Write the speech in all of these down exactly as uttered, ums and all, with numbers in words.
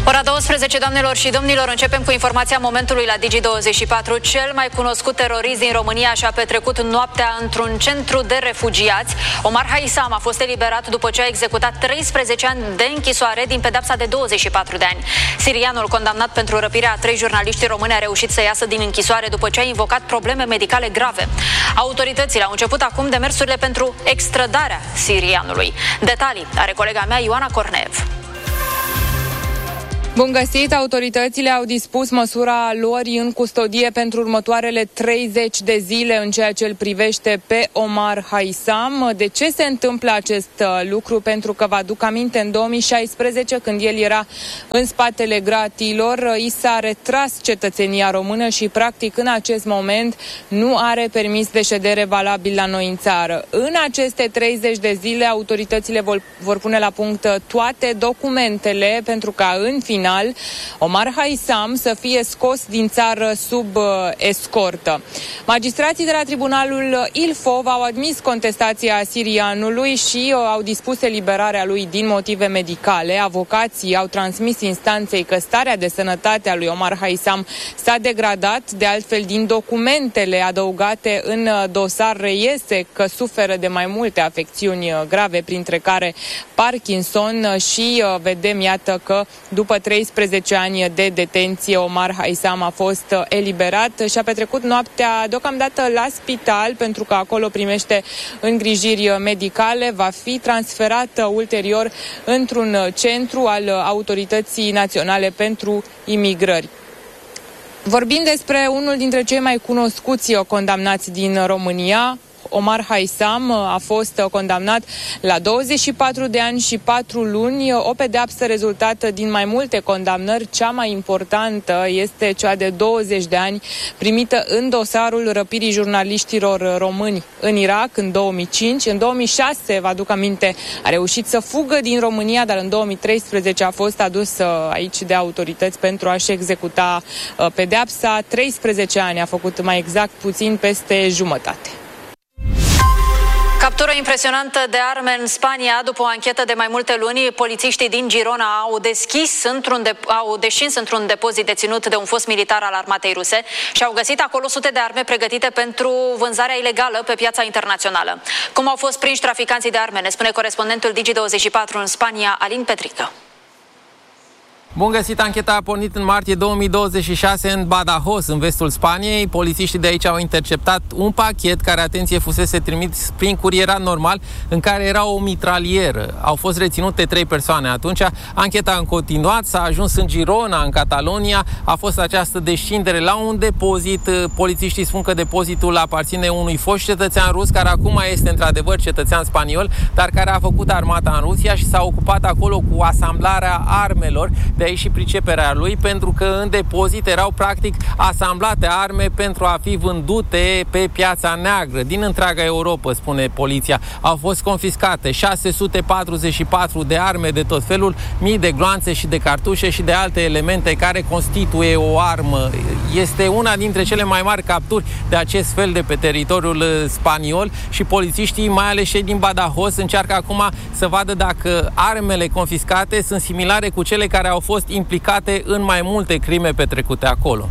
Ora douăsprezece, doamnelor și domnilor, începem cu informația momentului la Digi douăzeci și patru. Cel mai cunoscut terorist din România și-a petrecut noaptea într-un centru de refugiați. Omar Haisam a fost eliberat după ce a executat treisprezece ani de închisoare din pedepsa de douăzeci și patru de ani. Sirianul, condamnat pentru răpirea a trei jurnaliști români, a reușit să iasă din închisoare după ce a invocat probleme medicale grave. Autoritățile au început acum demersurile pentru extradarea sirianului. Detalii are colega mea Ioana Corneev. Bun găsit! Autoritățile au dispus măsura luării în custodie pentru următoarele treizeci de zile în ceea ce îl privește pe Omar Haisam. De ce se întâmplă acest lucru? Pentru că vă aduc aminte, în două mii șaisprezece, când el era în spatele gratiilor, i s-a retras cetățenia română și practic în acest moment nu are permis de ședere valabil la noi în țară. În aceste treizeci de zile autoritățile vor, vor pune la punct toate documentele pentru ca în final Omar Haisam să fie scos din țară sub uh, escortă. Magistrații de la Tribunalul Ilfov au admis contestația sirianului și uh, au dispus eliberarea lui din motive medicale. Avocații au transmis instanței că starea de sănătate a lui Omar Haisam s-a degradat. De altfel, din documentele adăugate în dosar reiese că suferă de mai multe afecțiuni grave, printre care Parkinson, și uh, vedem, iată, că după treisprezece ani de detenție, Omar Haisam a fost eliberat și a petrecut noaptea deocamdată la spital, pentru că acolo primește îngrijiri medicale. Va fi transferat ulterior într-un centru al Autorității Naționale pentru Imigrări. Vorbim despre unul dintre cei mai cunoscuți condamnați din România. Omar Haisam a fost condamnat la douăzeci și patru de ani și patru luni, o pedeapsă rezultată din mai multe condamnări. Cea mai importantă este cea de douăzeci de ani primită în dosarul răpirii jurnaliștilor români în Irak în două mii cinci. În două mii șase, vă aduc aminte, a reușit să fugă din România, dar în două mii treisprezece a fost adus aici de autorități pentru a-și executa pedeapsa. treisprezece ani a făcut, mai exact, puțin peste jumătate. Captură impresionantă de arme în Spania. După o anchetă de mai multe luni, polițiștii din Girona au deschis într-un de- au descins într-un depozit deținut de un fost militar al armatei ruse și au găsit acolo sute de arme pregătite pentru vânzarea ilegală pe piața internațională. Cum au fost prinși traficanții de arme, ne spune corespondentul Digi douăzeci și patru în Spania, Alin Petrică. Bun găsit! Ancheta a pornit în martie două mii douăzeci și șase în Badajoz, în vestul Spaniei. Polițiștii de aici au interceptat un pachet care, atenție, fusese trimis prin curierat normal, în care era o mitralieră. Au fost reținute trei persoane atunci. Ancheta a continuat, s-a ajuns în Girona, în Catalonia. A fost această descindere la un depozit. Polițiștii spun că depozitul aparține unui fost cetățean rus, care acum este într-adevăr cetățean spaniol, dar care a făcut armata în Rusia și s-a ocupat acolo cu asamblarea armelor. De aici și priceperea lui, pentru că în depozit erau practic asamblate arme pentru a fi vândute pe piața neagră din întreaga Europa, spune poliția. Au fost confiscate șase sute patruzeci și patru de arme de tot felul, mii de gloanțe și de cartușe și de alte elemente care constituie o armă. Este una dintre cele mai mari capturi de acest fel de pe teritoriul spaniol și polițiștii, mai ales cei din Badajoz, încearcă acum să vadă dacă armele confiscate sunt similare cu cele care au fost implicate în mai multe crime petrecute acolo.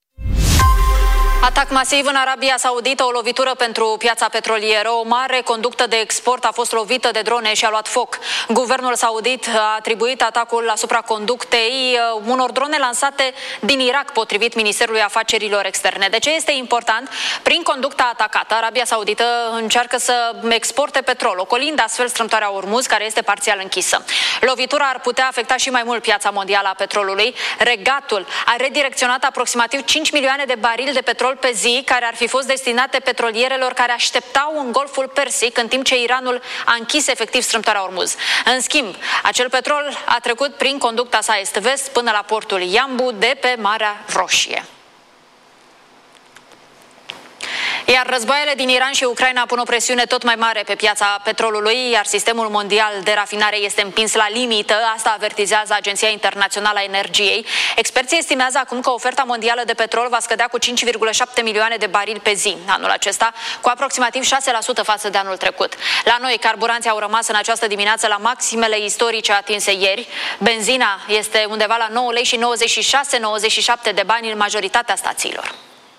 Atac masiv în Arabia Saudită, o lovitură pentru piața petrolieră. O mare conductă de export a fost lovită de drone și a luat foc. Guvernul saudit a atribuit atacul asupra conductei unor drone lansate din Irak, potrivit Ministerului Afacerilor Externe. De ce este important? Prin conducta atacată, Arabia Saudită încearcă să exporte petrol, ocolind astfel strâmtoarea Ormuz, care este parțial închisă. Lovitura ar putea afecta și mai mult piața mondială a petrolului. Regatul a redirecționat aproximativ cinci milioane de barili de petrol pe zi, care ar fi fost destinate petrolierelor care așteptau în Golful Persic, în timp ce Iranul a închis efectiv strâmtoarea Ormuz. În schimb, acel petrol a trecut prin conducta sa est-vest până la portul Iambu de pe Marea Roșie. Iar războaiele din Iran și Ucraina pun o presiune tot mai mare pe piața petrolului, iar sistemul mondial de rafinare este împins la limită. Asta avertizează Agenția Internațională a Energiei. Experții estimează acum că oferta mondială de petrol va scădea cu cinci virgulă șapte milioane de barili pe zi anul acesta, cu aproximativ șase la sută față de anul trecut. La noi, carburanții au rămas în această dimineață la maximele istorice atinse ieri. Benzina este undeva la nouă lei și nouăzeci și șase nouăzeci și șapte de bani în majoritatea stațiilor.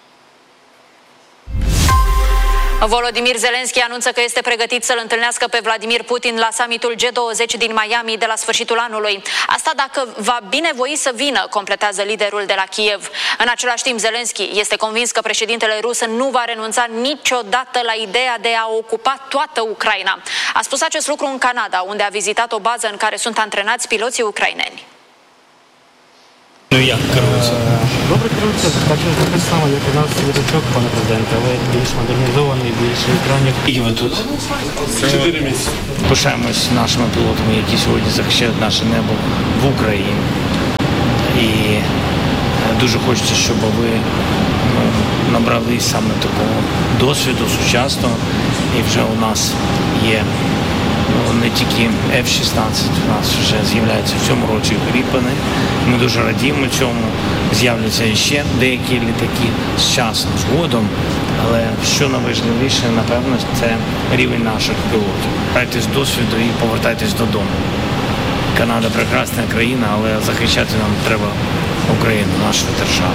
Volodymyr Zelensky anunță că este pregătit să-l întâlnească pe Vladimir Putin la summitul G douăzeci din Miami de la sfârșitul anului. Asta dacă va binevoi să vină, completează liderul de la Kiev. În același timp, Zelensky este convins că președintele rus nu va renunța niciodată la ideea de a ocupa toată Ucraina. A spus acest lucru în Canada, unde a vizitat o bază în care sunt antrenați piloții ucraineni. Ну як керується? Добре керується, так таке саме, як у нас літачок, пане президенте, але більш модернізований, більше екранів. І ви тут? Чотири місяці. Пишаємось нашими пілотами, які сьогодні захищають наше небо в Україні. І дуже хочеться, щоб ви набрали саме такого досвіду сучасного. І вже у нас є не тільки еф шістнадцять у нас вже з'являється в цьому році Гріпени. Ми дуже радіємо цьому. З'являться ще деякі літаки з часом, згодом. Але що найважливіше, напевно, це рівень наших пілотів. Брайтесь досвіду і повертайтесь додому. Канада – прекрасна країна, але захищати нам треба Україну, нашу державу.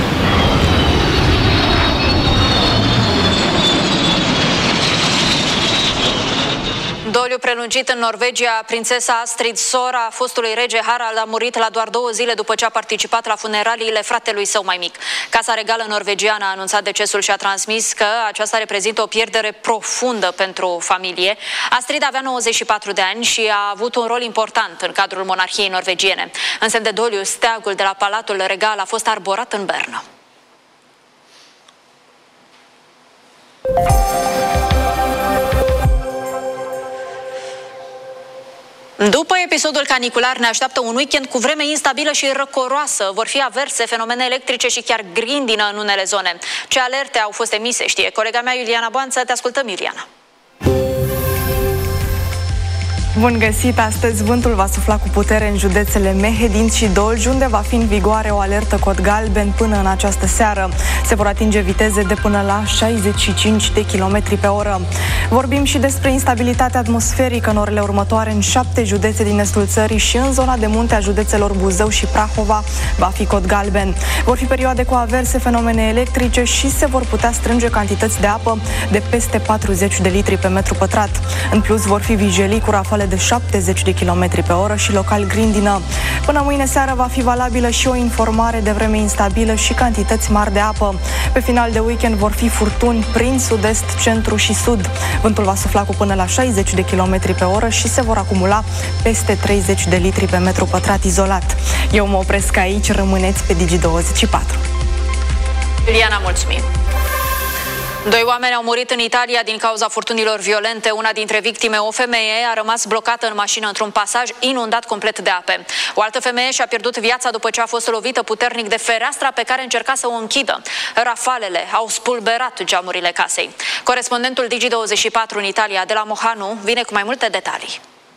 Doliu prelungit în Norvegia. Prințesa Astrid, sora fostului rege Harald, a murit la doar două zile după ce a participat la funeraliile fratelui său mai mic. Casa Regală norvegiană a anunțat decesul și a transmis că aceasta reprezintă o pierdere profundă pentru familie. Astrid avea nouăzeci și patru de ani și a avut un rol important în cadrul monarhiei norvegiene. În semn de doliu, steagul de la Palatul Regal a fost arborat în Berna. După episodul canicular ne așteaptă un weekend cu vreme instabilă și răcoroasă. Vor fi averse, fenomene electrice și chiar grindină în unele zone. Ce alerte au fost emise, știe colega mea Iuliana Boanță. Te ascultăm, Iuliana. Bun găsit! Astăzi vântul va sufla cu putere în județele Mehedinți și Dolj, unde va fi în vigoare o alertă cod galben până în această seară. Se vor atinge viteze de până la șaizeci și cinci de kilometri pe oră. Vorbim și despre instabilitatea atmosferică în orele următoare în șapte județe din estul țării și în zona de munte a județelor Buzău și Prahova va fi cod galben. Vor fi perioade cu averse, fenomene electrice și se vor putea strânge cantități de apă de peste patruzeci de litri pe metru pătrat. În plus, vor fi vijelii cu rafale de șaptezeci de kilometri pe oră și local grindină. Până mâine seară va fi valabilă și o informare de vreme instabilă și cantități mari de apă. Pe final de weekend vor fi furtuni prin sud-est, centru și sud. Vântul va sufla cu până la șaizeci de kilometri pe oră și se vor acumula peste treizeci de litri pe metru pătrat izolat. Eu mă opresc aici, rămâneți pe Digi douăzeci și patru. Iuliana, mulțumim! Doi oameni au murit în Italia din cauza furtunilor violente. Una dintre victime, o femeie, a rămas blocată în mașină într-un pasaj inundat complet de ape. O altă femeie și-a pierdut viața după ce a fost lovită puternic de fereastra pe care încerca să o închidă. Rafalele au spulberat geamurile casei. Corespondentul Digi douăzeci și patru în Italia, de la Mohanu, vine cu mai multe detalii.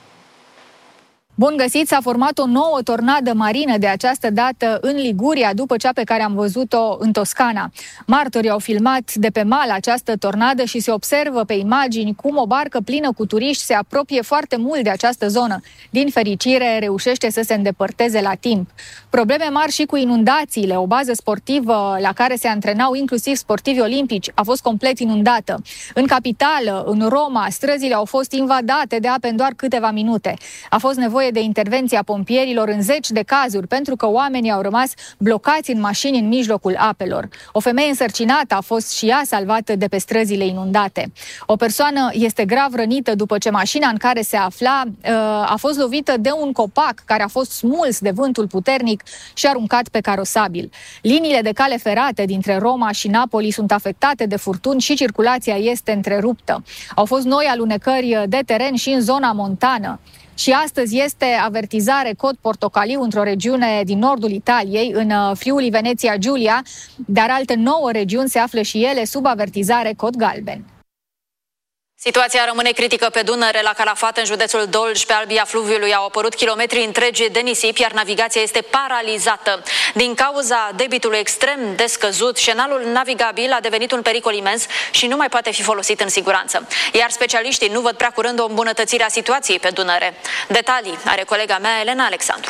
Bun găsit, s-a format o nouă tornadă marină de această dată în Liguria, după cea pe care am văzut-o în Toscana. Martorii au filmat de pe mal această tornadă și se observă pe imagini cum o barcă plină cu turiști se apropie foarte mult de această zonă. Din fericire, reușește să se îndepărteze la timp. Probleme mari și cu inundațiile. O bază sportivă la care se antrenau inclusiv sportivi olimpici a fost complet inundată. În capitală, în Roma, străzile au fost invadate de ape în doar câteva minute. A fost nevoie de intervenția pompierilor în zeci de cazuri, pentru că oamenii au rămas blocați în mașini în mijlocul apelor. O femeie însărcinată a fost și ea salvată de pe străzile inundate. O persoană este grav rănită după ce mașina în care se afla a fost lovită de un copac care a fost smuls de vântul puternic și aruncat pe carosabil. Liniile de cale ferate dintre Roma și Napoli sunt afectate de furtuni și circulația este întreruptă. Au fost noi alunecări de teren și în zona montană. Și astăzi este avertizare cod portocaliu într-o regiune din nordul Italiei, în Friuli Venezia Giulia, dar alte nouă regiuni se află și ele sub avertizare cod galben. Situația rămâne critică pe Dunăre, la Calafat, în județul Dolj. Pe albia fluviului au apărut kilometri întregi de nisip, iar navigația este paralizată. Din cauza debitului extrem de scăzut, șenalul navigabil a devenit un pericol imens și nu mai poate fi folosit în siguranță. Iar specialiștii nu văd prea curând o îmbunătățire a situației pe Dunăre. Detalii are colega mea, Elena Alexandru.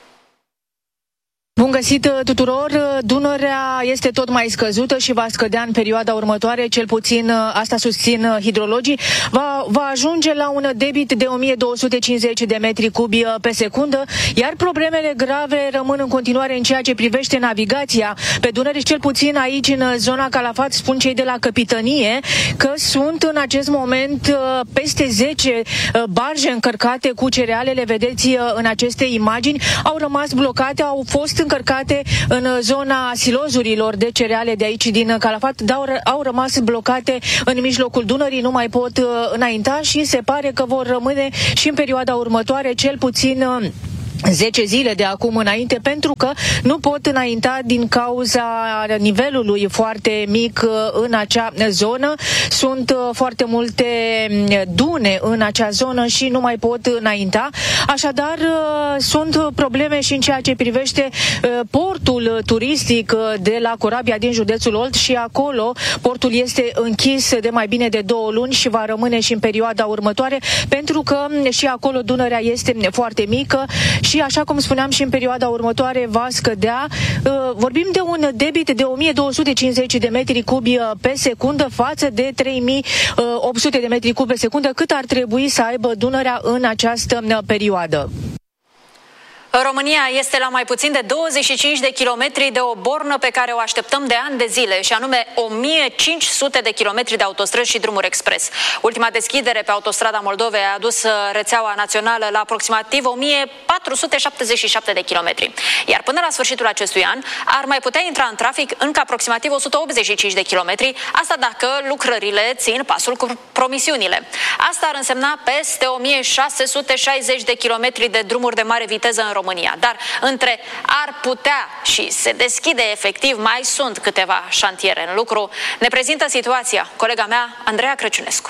Bun găsit tuturor! Dunărea este tot mai scăzută și va scădea în perioada următoare, cel puțin asta susțin hidrologii. Va, va ajunge la un debit de o mie două sute cincizeci de metri cubi pe secundă, iar problemele grave rămân în continuare în ceea ce privește navigația pe Dunăre, cel puțin aici în zona Calafat. Spun cei de la Capitanie că sunt în acest moment peste zece barje încărcate cu cereale, le vedeți în aceste imagini, au rămas blocate, au fost încărcate în zona silozurilor de cereale de aici din Calafat, dar au rămas blocate în mijlocul Dunării, nu mai pot înainta și se pare că vor rămâne și în perioada următoare, cel puțin zece zile de acum înainte, pentru că nu pot înainta din cauza nivelului foarte mic în acea zonă. Sunt foarte multe dune în acea zonă și nu mai pot înainta. Așadar, sunt probleme și în ceea ce privește portul turistic de la Corabia din județul Olt și acolo portul este închis de mai bine de două luni și va rămâne și în perioada următoare, pentru că și acolo Dunărea este foarte mică și, așa cum spuneam, și în perioada următoare va scădea. Vorbim de un debit de o mie două sute cincizeci de metri cubi pe secundă față de trei mii opt sute de metri cubi pe secundă, cât ar trebui să aibă Dunărea în această perioadă. România este la mai puțin de douăzeci și cinci de kilometri de o bornă pe care o așteptăm de ani de zile, și anume o mie cinci sute de kilometri de autostrăzi și drumuri expres. Ultima deschidere pe autostrada Moldovei a adus rețeaua națională la aproximativ o mie patru sute șaptezeci și șapte de kilometri. Iar până la sfârșitul acestui an ar mai putea intra în trafic încă aproximativ o sută optzeci și cinci de kilometri, asta dacă lucrările țin pasul cu promisiunile. Asta ar însemna peste o mie șase sute șaizeci de kilometri de drumuri de mare viteză în România. România. Dar între ar putea și se deschide efectiv mai sunt câteva șantiere în lucru. Ne prezintă situația colega mea, Andreea Crăciunescu.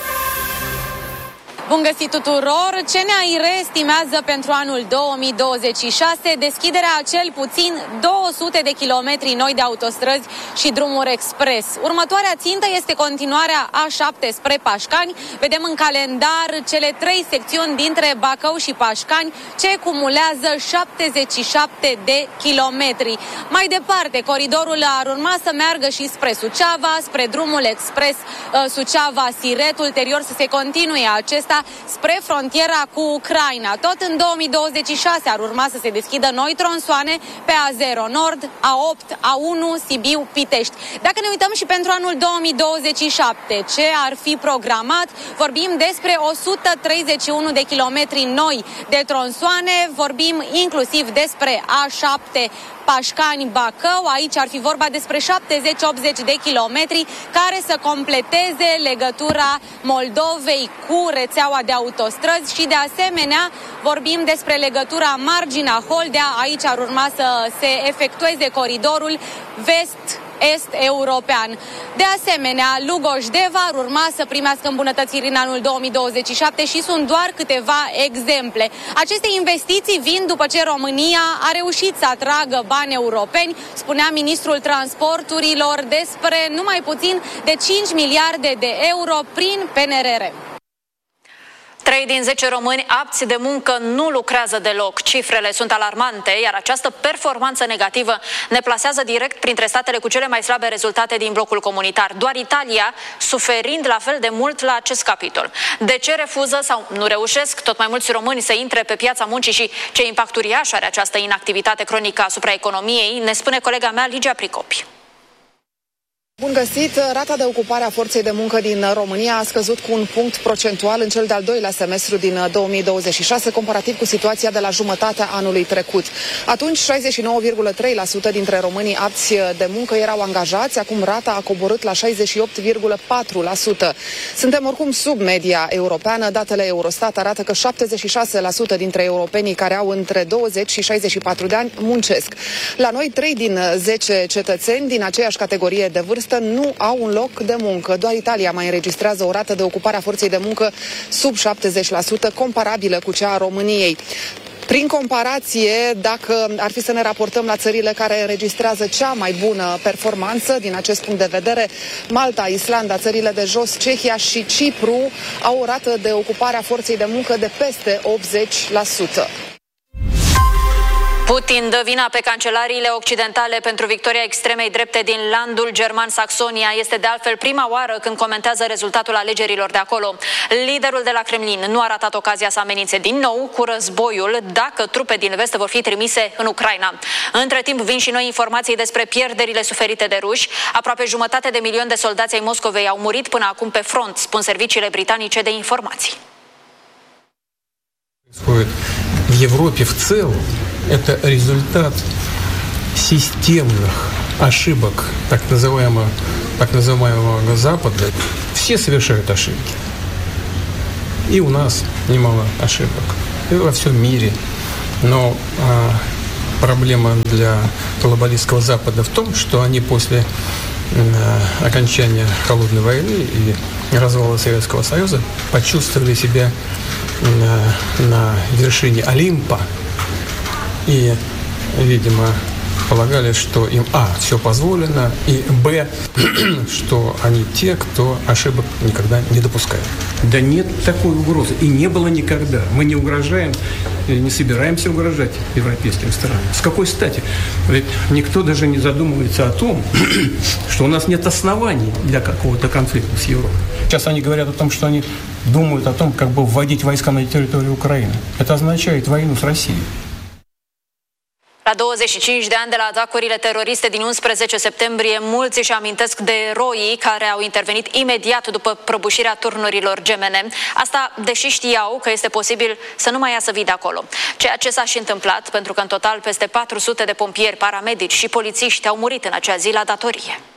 Bun găsit tuturor! C N A I R estimează pentru anul două mii douăzeci și șase deschiderea a cel puțin două sute de kilometri noi de autostrăzi și drumuri expres. Următoarea țintă este continuarea A șapte spre Pașcani. Vedem în calendar cele trei secțiuni dintre Bacău și Pașcani, ce cumulează șaptezeci și șapte de kilometri. Mai departe, coridorul ar urma să meargă și spre Suceava, spre drumul expres Suceava-Siret, ulterior să se continue acesta spre frontiera cu Ucraina. Tot în două mii douăzeci și șase ar urma să se deschidă noi tronsoane pe A zero Nord, A opt, A unu, Sibiu-Pitești. Dacă ne uităm și pentru anul două mii douăzeci și șapte, ce ar fi programat, vorbim despre o sută treizeci și unu de kilometri noi de tronsoane, vorbim inclusiv despre A șapte Pașcani-Bacău. Aici ar fi vorba despre șaptezeci optzeci de kilometri care să completeze legătura Moldovei cu rețeaua de autostrăzi și de asemenea vorbim despre legătura Margina-Holdea. Aici ar urma să se efectueze coridorul vest est-european. De asemenea, Lugoj-Deva ar urma să primească îmbunătățiri în anul două mii douăzeci și șapte și sunt doar câteva exemple. Aceste investiții vin după ce România a reușit să atragă bani europeni, spunea ministrul transporturilor, despre numai puțin de cinci miliarde de euro prin P N R R. trei din zece români apți de muncă nu lucrează deloc. Cifrele sunt alarmante, iar această performanță negativă ne plasează direct printre statele cu cele mai slabe rezultate din blocul comunitar. Doar Italia suferind la fel de mult la acest capitol. De ce refuză sau nu reușesc tot mai mulți români să intre pe piața muncii și ce impact uriaș are această inactivitate cronică asupra economiei, ne spune colega mea Ligia Pricopi. Bun găsit! Rata de ocupare a forței de muncă din România a scăzut cu un punct procentual în cel de-al doilea semestru din două mii douăzeci și șase, comparativ cu situația de la jumătatea anului trecut. Atunci, șaizeci și nouă virgulă trei la sută dintre românii apți de muncă erau angajați, acum rata a coborât la șaizeci și opt virgulă patru la sută. Suntem oricum sub media europeană. Datele Eurostat arată că șaptezeci și șase la sută dintre europenii care au între douăzeci și șaizeci și patru de ani muncesc. La noi, trei din zece cetățeni din aceeași categorie de vârstă nu au un loc de muncă. Doar Italia mai înregistrează o rată de ocupare a forței de muncă sub șaptezeci la sută, comparabilă cu cea a României. Prin comparație, dacă ar fi să ne raportăm la țările care înregistrează cea mai bună performanță din acest punct de vedere, Malta, Islanda, țările de jos, Cehia și Cipru au o rată de ocupare a forței de muncă de peste optzeci la sută. Putin dă vina pe cancelariile occidentale pentru victoria extremei drepte din landul german Saxonia. Este de altfel prima oară când comentează rezultatul alegerilor de acolo. Liderul de la Kremlin nu a ratat ocazia să amenințe din nou cu războiul dacă trupe din vest vor fi trimise în Ucraina. Între timp vin și noi informații despre pierderile suferite de ruși. Aproape jumătate de milion de soldați ai Moscovei au murit până acum pe front, spun serviciile britanice de informații. В Европе в целом это результат системных ошибок так называемого, так называемого Запада. Все совершают ошибки. И у нас немало ошибок. И во всем мире. Но а, проблема для глобалистского Запада в том, что они после а, окончания Холодной войны и развала Советского Союза почувствовали себя на, на вершине Олимпа и, видимо, полагали, что им, а, все позволено, и, б, что они те, кто ошибок никогда не допускает. Да нет такой угрозы, и не было никогда. Мы не угрожаем, не собираемся угрожать европейским странам. С какой стати? Ведь никто даже не задумывается о том, что у нас нет оснований для какого-то конфликта с Европой. Сейчас они говорят о том, что они думают о том, как бы вводить войска на территорию Украины. Это означает войну с Россией. La douăzeci și cinci de ani de la atacurile teroriste din unsprezece septembrie, mulți își amintesc de eroii care au intervenit imediat după prăbușirea turnurilor gemene. Asta deși știau că este posibil să nu mai iasă vii de acolo. Ceea ce s-a și întâmplat, pentru că în total peste patru sute de pompieri, paramedici și polițiști au murit în acea zi la datorie.